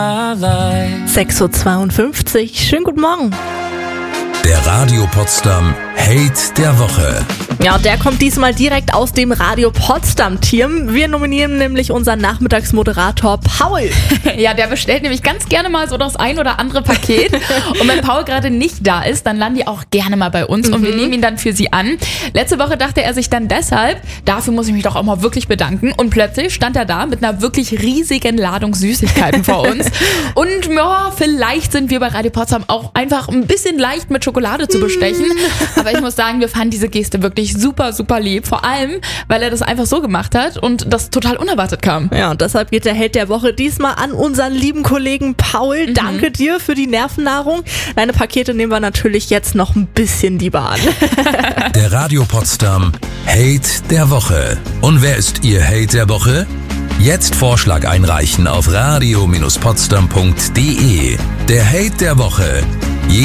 6:52 Uhr. Schönen guten Morgen. Der Radio Potsdam Hate der Woche. Ja, der kommt diesmal direkt aus dem Radio Potsdam-Team. Wir nominieren nämlich unseren Nachmittagsmoderator Paul. Ja, der bestellt nämlich ganz gerne mal so das ein oder andere Paket. Und wenn Paul gerade nicht da ist, dann landen die auch gerne mal bei uns und wir nehmen ihn dann für sie an. Letzte Woche dachte er sich dann deshalb, dafür muss ich mich doch auch mal wirklich bedanken. Und plötzlich stand er da mit einer wirklich riesigen Ladung Süßigkeiten vor uns. Und ja, vielleicht sind wir bei Radio Potsdam auch einfach ein bisschen leicht mit Schokolade zu bestechen. Aber ich muss sagen, wir fanden diese Geste wirklich super, super lieb. Vor allem, weil er das einfach so gemacht hat und das total unerwartet kam. Ja, und deshalb geht der Held der Woche diesmal an unseren lieben Kollegen Paul. Danke dir für die Nervennahrung. Deine Pakete nehmen wir natürlich jetzt noch ein bisschen lieber an. Der Radio Potsdam Hate der Woche. Und wer ist Ihr Hate der Woche? Jetzt Vorschlag einreichen auf radio-potsdam.de. Der Hate der Woche